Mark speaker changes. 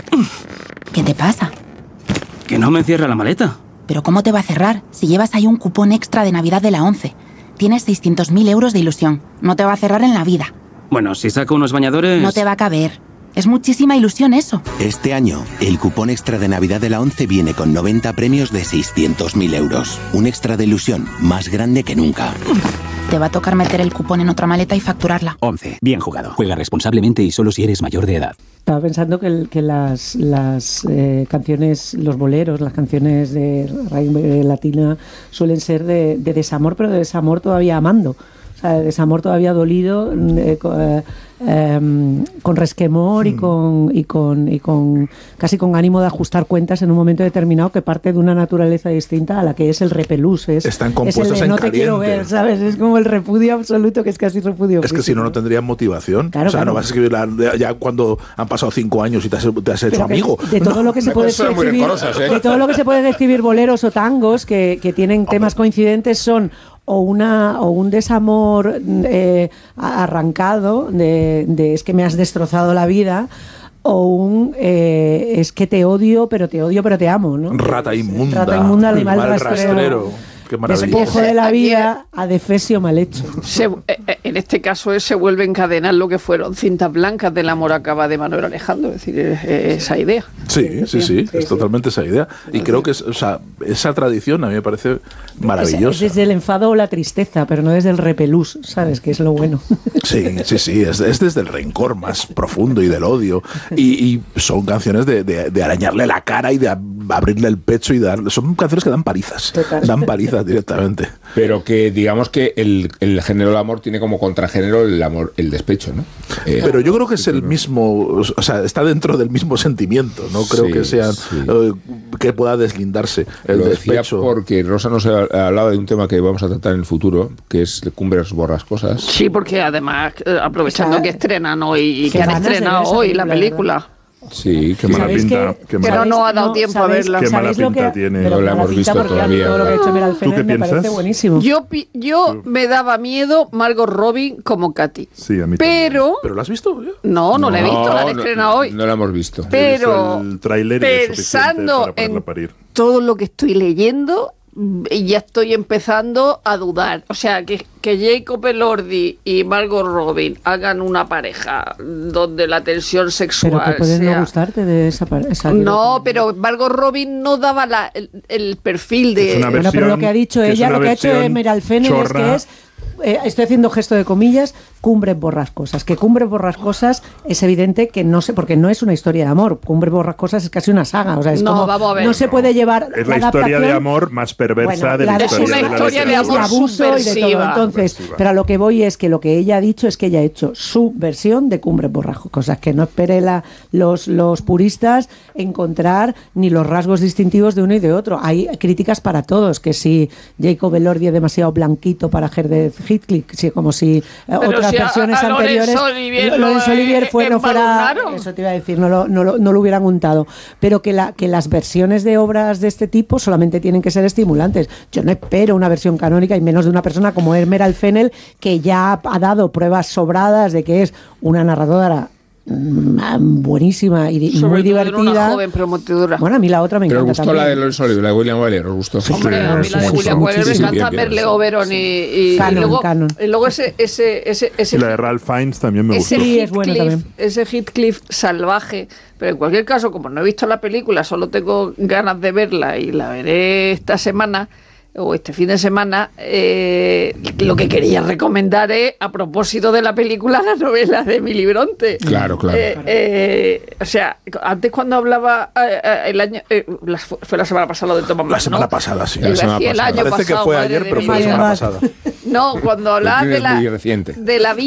Speaker 1: ¿Qué te pasa?
Speaker 2: Que no me cierra la maleta.
Speaker 1: ¿Pero cómo te va a cerrar si llevas ahí un cupón extra de Navidad de la 11? Tienes 600.000 euros de ilusión. No te va a cerrar en la vida.
Speaker 2: Bueno, si saco unos bañadores...
Speaker 1: No te va a caber. Es muchísima ilusión eso.
Speaker 3: Este año, el cupón extra de Navidad de la 11 viene con 90 premios de 600.000 euros. Un extra de ilusión más grande que nunca.
Speaker 1: Te va a tocar meter el cupón en otra maleta y facturarla.
Speaker 4: 11. Bien jugado. Juega responsablemente y solo si eres mayor de edad.
Speaker 5: Estaba pensando que las canciones, los boleros, las canciones de raíz latina suelen ser de desamor, pero de desamor todavía amando. O sea, de desamor todavía dolido, con resquemor y con casi con ánimo de ajustar cuentas en un momento determinado, que parte de una naturaleza distinta a la que es el repelús.
Speaker 6: Están compuestas en
Speaker 5: no
Speaker 6: caliente.
Speaker 5: Te quiero ver, ¿sabes? Es como el repudio absoluto, que es casi repudio.
Speaker 6: Es que si no tendrían motivación.
Speaker 5: Claro,
Speaker 6: o sea,
Speaker 5: claro.
Speaker 6: no vas a escribirla ya cuando han pasado 5 años y te has hecho amigo.
Speaker 5: De todo lo que se puede escribir, de todo lo que se puede describir boleros o tangos que tienen temas coincidentes son o un desamor arrancado de es que me has destrozado la vida, o es que te odio, pero te amo, ¿no?
Speaker 6: Rata inmunda,
Speaker 5: animal rastrero.
Speaker 6: Qué maravilla.
Speaker 5: Despojo de la vida, adefesio mal hecho.
Speaker 7: En este caso se vuelve a encadenar lo que fueron cintas blancas del amor acaba de Manuel Alejandro, es decir, esa idea.
Speaker 6: Sí, es totalmente esa idea. Y creo que esa tradición a mí me parece maravillosa.
Speaker 5: Es desde el enfado o la tristeza, pero no desde el repelús, ¿sabes? Que es lo bueno.
Speaker 6: Sí, es desde el rencor más profundo y del odio. Y son canciones de arañarle la cara y de abrirle el pecho y son canciones que dan palizas. Dan palizas directamente.
Speaker 8: Pero que digamos que el género del amor tiene como contragénero el amor, el despecho, ¿no?
Speaker 6: Pero yo creo que es el mismo, o sea, está dentro del mismo sentimiento, no creo que sean que pueda deslindarse el despecho.
Speaker 8: Porque Rosa nos ha hablado de un tema que vamos a tratar en el futuro, que es Cumbres Borrascosas.
Speaker 7: Sí, porque además, aprovechando que estrenan hoy y que han estrenado hoy la película.
Speaker 8: Sí,
Speaker 6: qué mala pinta.
Speaker 7: Pero no ha dado tiempo a verla.
Speaker 6: Qué mala pinta tiene.
Speaker 8: No la hemos visto todavía.
Speaker 5: Todo lo que ha hecho Meral Fenner me parece buenísimo.
Speaker 7: Yo me daba miedo Margot Robbie como Katy.
Speaker 6: Sí, a mí
Speaker 7: pero
Speaker 6: ¿Pero la has visto?
Speaker 7: No la he visto, la han estrenado hoy.
Speaker 8: No la hemos visto.
Speaker 7: Pero
Speaker 6: el tráiler
Speaker 7: pensando en todo lo que estoy leyendo, ya estoy empezando a dudar. O sea, que Jacob Elordi y Margot Robbie hagan una pareja donde la tensión sexual
Speaker 5: pero que puede
Speaker 7: sea...
Speaker 5: no gustarte de esa pareja.
Speaker 7: No, pero Margot Robbie no daba el perfil de...
Speaker 5: Bueno, pero lo que ha dicho ella, lo que ha hecho Meral Fenner es que es... estoy haciendo gesto de comillas, Cumbres Borrascosas. Que Cumbres Borrascosas es evidente que no sé, porque no es una historia de amor. Cumbres Borrascosas es casi una saga. O sea, es no se puede llevar.
Speaker 6: Es la historia de amor más perversa de la historia
Speaker 7: de amor
Speaker 5: abuso y de todo. Entonces, pero a lo que voy es que lo que ella ha dicho es que ella ha hecho su versión de Cumbres Borrascosas. Que no espere los puristas encontrar ni los rasgos distintivos de uno y de otro. Hay críticas para todos, que si Jacob Elordi es demasiado blanquito para Herbert Heathcliff, como si otras versiones anteriores Laurence Olivier no fuera, eso te iba a decir, no lo hubieran untado, pero que las versiones de obras de este tipo solamente tienen que ser estimulantes. Yo no espero una versión canónica, y menos de una persona como Meral Fenner, que ya ha dado pruebas sobradas de que es una narradora buenísima y muy divertida.
Speaker 7: Una joven promotora.
Speaker 5: Bueno, a mí la otra me encanta.
Speaker 8: Pero gustó
Speaker 5: también.
Speaker 8: La de Laurence Olivier, la de William Wyler, ¿os gustó?
Speaker 7: Sí, hombre, a mí la de William Wyler me encanta, Merle Oberon y luego ese
Speaker 6: y la de Ralph Fiennes también me gustó.
Speaker 5: Sí, es bueno también.
Speaker 7: Ese Heathcliff salvaje, pero en cualquier caso, como no he visto la película, solo tengo ganas de verla y la veré esta semana o este fin de semana, lo que quería recomendar es, a propósito de la película, la novela de Emily Bronte.
Speaker 8: Claro.
Speaker 7: O sea, antes cuando hablaba el año... fue la semana pasada lo de Thomas Mann,
Speaker 6: La semana pasada, sí.
Speaker 7: El año
Speaker 6: Parece
Speaker 7: pasado,
Speaker 6: que fue ayer, pero fue la semana pasada.
Speaker 7: No, cuando hablaba de la vida